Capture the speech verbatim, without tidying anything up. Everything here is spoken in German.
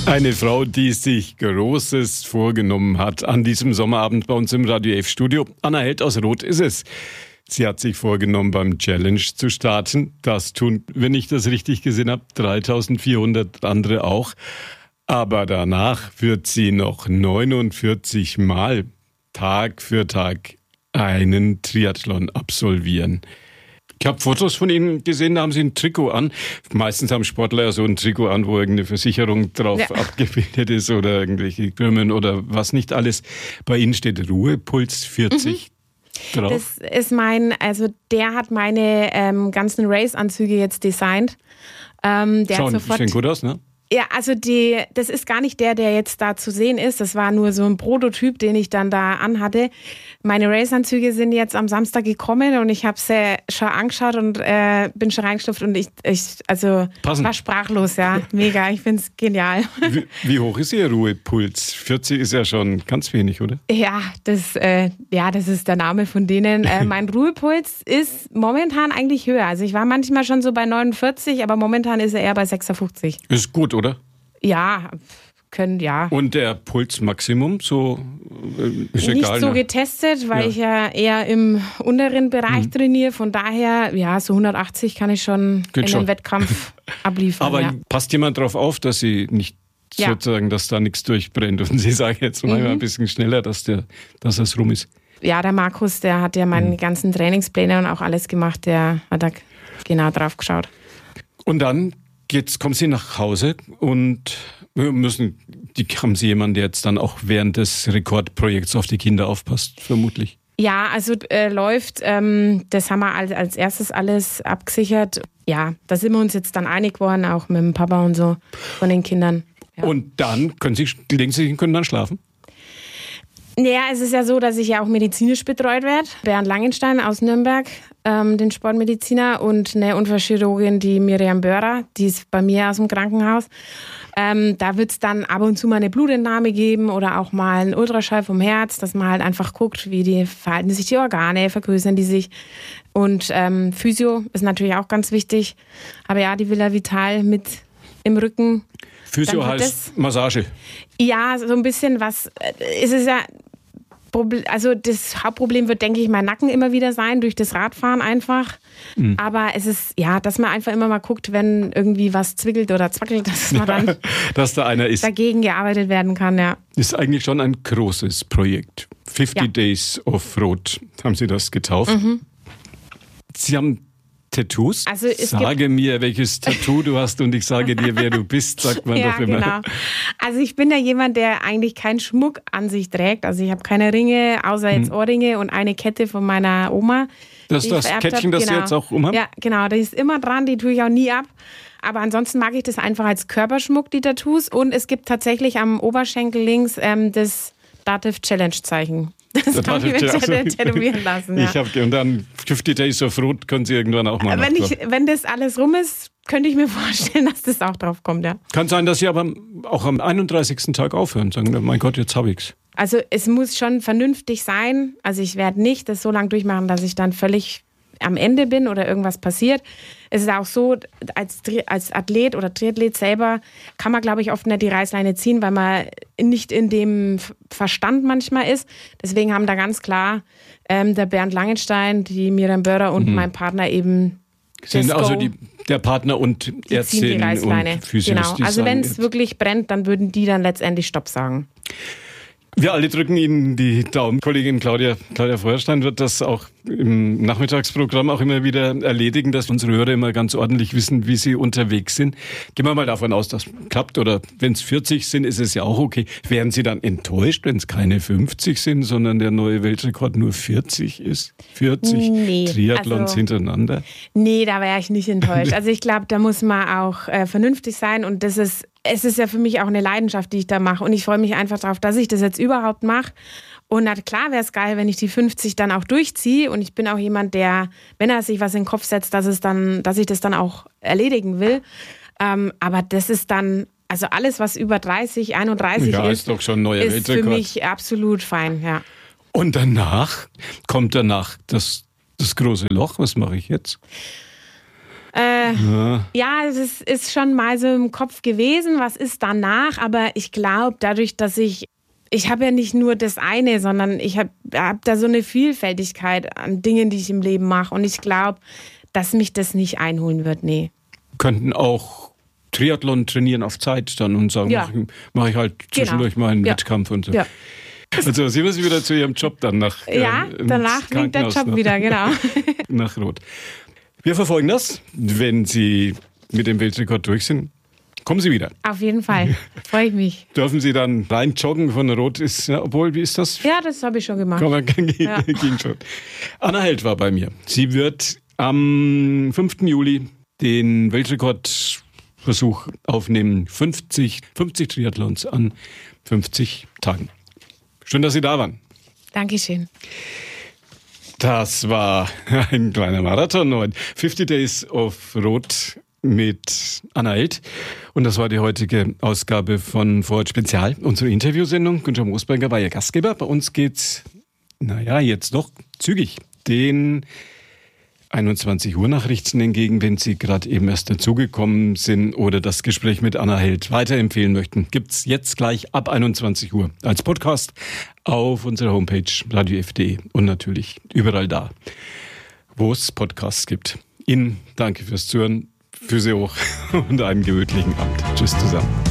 Eine Frau, die sich Großes vorgenommen hat an diesem Sommerabend bei uns im Radio F-Studio. Anna Held aus Roth ist es. Sie hat sich vorgenommen, beim Challenge zu starten. Das tun, wenn ich das richtig gesehen habe, dreitausendvierhundert andere auch. Aber danach wird sie noch neunundvierzig Mal Tag für Tag einen Triathlon absolvieren. Ich habe Fotos von Ihnen gesehen, da haben Sie ein Trikot an. Meistens haben Sportler ja so ein Trikot an, wo irgendeine Versicherung drauf ja. abgebildet ist oder irgendwelche Firmen oder was nicht alles. Bei Ihnen steht Ruhepuls vierzig mhm. drauf. Das ist mein, also der hat meine ähm, ganzen Race-Anzüge jetzt designt. Ähm, der Schauen, hat sofort, sehen gut aus, ne? Ja, also die, das ist gar nicht der, der jetzt da zu sehen ist. Das war nur so ein Prototyp, den ich dann da anhatte. Meine Race-Anzüge sind jetzt am Samstag gekommen und ich habe sie schon angeschaut und äh, bin schon reingestopft und ich, ich also Passend. war sprachlos, ja. Mega, ich finde es genial. Wie, wie hoch ist Ihr Ruhepuls? vierzig ist ja schon ganz wenig, oder? Ja, das, äh, ja, das ist der Name von denen. Äh, mein Ruhepuls ist momentan eigentlich höher. Also ich war manchmal schon so bei neunundvierzig, aber momentan ist er eher bei sechsundfünfzig. Ist gut, oder? Ja, können, ja. Und der Pulsmaximum, so äh, ist Nicht egal, so ne? getestet, weil Ja. ich ja eher im unteren Bereich Mhm. trainiere. Von daher, ja, so hundertachtzig kann ich schon Geht in schon. den Wettkampf abliefern. Aber ja. passt jemand darauf auf, dass Sie nicht Ja. sozusagen, dass da nichts durchbrennt und Sie sagen jetzt mal Mhm. ein bisschen schneller, dass der, dass das rum ist. ja, der Markus, der hat ja meine Mhm. ganzen Trainingspläne und auch alles gemacht. Der hat da genau drauf geschaut. Und dann geht's, kommen Sie nach Hause und müssen, die, haben Sie jemanden, der jetzt dann auch während des Rekordprojekts auf die Kinder aufpasst, vermutlich? Ja, also äh, läuft, ähm, das haben wir als, als erstes alles abgesichert. Ja, da sind wir uns jetzt dann einig geworden, auch mit dem Papa und so von den Kindern. Ja. Und dann können Sie, legen Sie sich und können dann schlafen? Naja, es ist ja so, dass ich ja auch medizinisch betreut werde. Bernd Langenstein aus Nürnberg, ähm, den Sportmediziner, und eine Unfallchirurgin, die Miriam Böhrer, die ist bei mir aus dem Krankenhaus. Ähm, da wird es dann ab und zu mal eine Blutentnahme geben oder auch mal einen Ultraschall vom Herz, dass man halt einfach guckt, wie die verhalten sich die Organe, vergrößern die sich. Und ähm, Physio ist natürlich auch ganz wichtig. Aber ja, die Villa Vital mit im Rücken. Physio Dann wird heißt Massage. Ja, so ein bisschen was. äh, Es ist ja. Also das Hauptproblem wird, denke ich, mein Nacken immer wieder sein, durch das Radfahren einfach. Mhm. Aber es ist, ja, dass man einfach immer mal guckt, wenn irgendwie was zwickelt oder zwackelt, dass man dann dass da einer ist. dagegen gearbeitet werden kann, ja. Ist eigentlich schon ein großes Projekt. fifty Ja. Days of Roth haben Sie das getauft. Mhm. Sie haben Tattoos? Also es sage mir, welches Tattoo du hast und ich sage dir, wer du bist, sagt man Ja, doch immer. genau. Also ich bin ja jemand, der eigentlich keinen Schmuck an sich trägt. Also ich habe keine Ringe, außer jetzt Ohrringe und eine Kette von meiner Oma. Das die ist ich das vererbt Kettchen, hab. das Sie Genau. jetzt auch umhaben? Ja, genau. Die ist immer dran, die tue ich auch nie ab. Aber ansonsten mag ich das einfach als Körperschmuck, die Tattoos. Und es gibt tatsächlich am Oberschenkel links ähm, das Dativ Challenge Zeichen. Das habe ich mir also, tätowieren lassen. Ja. Ich habe und dann fifty Days of Roth können Sie irgendwann auch mal wenn, machen. ich, wenn das alles rum ist, könnte ich mir vorstellen, dass das auch drauf kommt, ja. Kann sein, dass Sie aber auch am einunddreißigsten Tag aufhören und sagen, mein Gott, jetzt habe ich's. Also es muss schon vernünftig sein. Also ich werde nicht das so lange durchmachen, dass ich dann völlig am Ende bin oder irgendwas passiert. Es ist auch so, als, als Athlet oder Triathlet selber kann man, glaube ich, oft nicht die Reißleine ziehen, weil man nicht in dem Verstand manchmal ist. Deswegen haben da ganz klar ähm, der Bernd Langenstein, die Miriam Böhrer und mhm. mein Partner eben sind also die, der Partner und Ärztin und Physios. Genau. Also wenn es wirklich brennt, dann würden die dann letztendlich Stopp sagen. Wir alle drücken Ihnen die Daumen. Kollegin Claudia, Claudia Feuerstein wird das auch im Nachmittagsprogramm auch immer wieder erledigen, dass unsere Hörer immer ganz ordentlich wissen, wie sie unterwegs sind. Gehen wir mal davon aus, dass es klappt. Oder wenn es vierzig sind, ist es ja auch okay. Wären Sie dann enttäuscht, wenn es keine fünfzig sind, sondern der neue Weltrekord nur vierzig ist? vierzig nee, Triathlons also, hintereinander? Nee, da wäre ich nicht enttäuscht. Also ich glaube, da muss man auch äh, vernünftig sein und das ist Es ist ja für mich auch eine Leidenschaft, die ich da mache. Und ich freue mich einfach darauf, dass ich das jetzt überhaupt mache. Und na klar wäre es geil, wenn ich die fünfzig dann auch durchziehe. Und ich bin auch jemand, der, wenn er sich was in den Kopf setzt, dass, es dann, dass ich das dann auch erledigen will. Ähm, aber das ist dann, also alles, was über dreißig, einunddreißig ja, ist, ist, doch schon ein neuer ist für mich absolut fein. Ja. Und danach kommt danach das, das große Loch. Was mache ich jetzt? Äh, ja. ja, es ist, ist schon mal so im Kopf gewesen, was ist danach, aber ich glaube, dadurch, dass ich, ich habe ja nicht nur das eine, sondern ich habe hab da so eine Vielfältigkeit an Dingen, die ich im Leben mache und ich glaube, dass mich das nicht einholen wird, nee. Könnten auch Triathlon trainieren auf Zeit dann und sagen, ja. mache ich halt zwischendurch genau. mal einen ja. Wettkampf und so. Ja. Also Sie müssen wieder zu Ihrem Job dann nach äh, Ja, danach winkt der Job nach, wieder, genau. nach Rot. Wir verfolgen das. Wenn Sie mit dem Weltrekord durch sind, kommen Sie wieder. Auf jeden Fall. Freue ich mich. Dürfen Sie dann rein joggen von Rot? Ist, ja, obwohl, wie ist das? Ja, das habe ich schon gemacht. Kann man, ja. ging schon. Anna Held war bei mir. Sie wird am fünften Juli den Weltrekordversuch aufnehmen. fünfzig, fünfzig Triathlons an fünfzig Tagen. Schön, dass Sie da waren. Dankeschön. Das war ein kleiner Marathon heute. fünfzig Days of Rot mit Anna Held. Und das war die heutige Ausgabe von Vorort Spezial, unsere Interviewsendung. Günther Moosberger war Ihr Gastgeber. Bei uns geht's, naja, jetzt doch zügig den einundzwanzig Uhr Nachrichten entgegen, wenn Sie gerade eben erst dazugekommen sind oder das Gespräch mit Anna Held weiterempfehlen möchten. Gibt's jetzt gleich ab einundzwanzig Uhr als Podcast auf unserer Homepage radio f punkt de und natürlich überall da, wo es Podcasts gibt. Ihnen danke fürs Zuhören, für Sie auch und einen gemütlichen Abend. Tschüss zusammen.